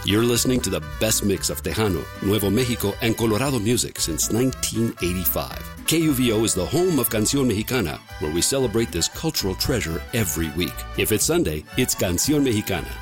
You're listening to the best mix of Tejano, Nuevo Mexico, and Colorado music since 1985. KUVO is the home of Canción Mexicana, where we celebrate this cultural treasure every week. If it's Sunday, it's Canción Mexicana.